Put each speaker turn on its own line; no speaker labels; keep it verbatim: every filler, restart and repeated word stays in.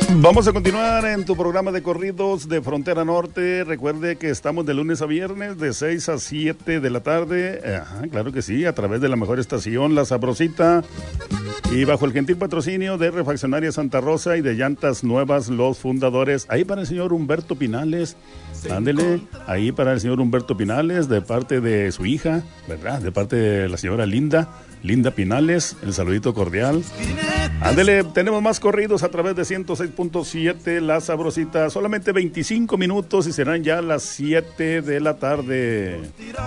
Vamos a continuar en tu programa de corridos de Frontera Norte. Recuerde que estamos de lunes a viernes de seis a siete de la tarde. Ajá, claro que sí, a través de la mejor estación, La Sabrosita. Y bajo el gentil patrocinio de Refaccionaria Santa Rosa y de Llantas Nuevas, Los Fundadores. Ahí para el señor Humberto Pinales. Ándele, ahí para el señor Humberto Pinales, de parte de su hija, ¿verdad? De parte de la señora Linda, Linda Pinales, el saludito cordial. Ándele, tenemos más corridos a través de ciento seis punto siete, La Sabrosita. Solamente veinticinco minutos y serán ya las siete de la tarde.